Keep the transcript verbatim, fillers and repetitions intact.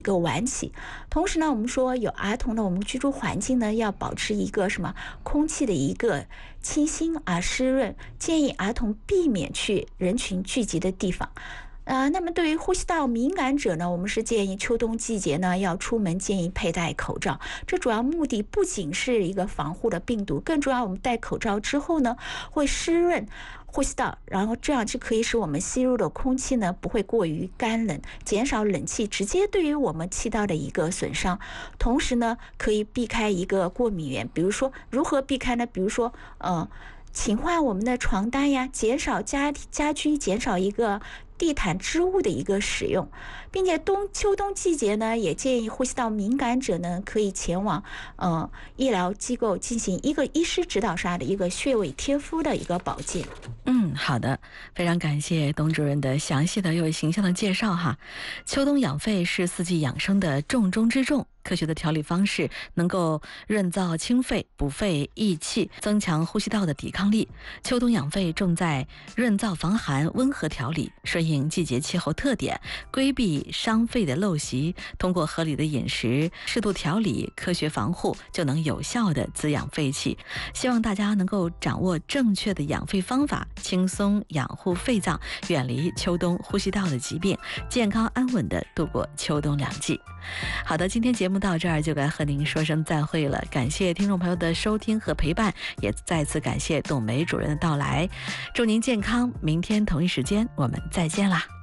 一个晚起。同时呢，我们说有儿童呢，我们居住环境呢要保持一个什么空气的一个清新啊湿润，建议儿童避免去人群聚集的地方。呃，那么对于呼吸道敏感者呢，我们是建议秋冬季节呢要出门建议佩戴口罩。这主要目的不仅是一个防护的病毒，更重要我们戴口罩之后呢会湿润呼吸道，然后这样就可以使我们吸入的空气呢不会过于干冷，减少冷气直接对于我们气道的一个损伤。同时呢，可以避开一个过敏源，比如说如何避开呢？比如说呃，勤换我们的床单呀，减少家家居，减少一个地毯织物的一个使用，并且冬秋冬季节呢，也建议呼吸道敏感者呢可以前往呃医疗机构进行一个医师指导下的一个穴位贴敷的一个保健。 嗯，好的，非常感谢董主任的详细的又形象的介绍哈。秋冬养肺是四季养生的重中之重。科学的调理方式能够润燥清肺、补肺益气，增强呼吸道的抵抗力。秋冬养肺重在润燥防寒、温和调理，顺应季节气候特点，规避伤肺的陋习。通过合理的饮食、适度调理、科学防护，就能有效的滋养肺气。希望大家能够掌握正确的养肺方法，轻松养护肺脏，远离秋冬呼吸道的疾病，健康安稳的度过秋冬两季。好的，今天节目到这儿就该和您说声再会了，感谢听众朋友的收听和陪伴，也再次感谢董梅主任的到来，祝您健康，明天同一时间我们再见啦。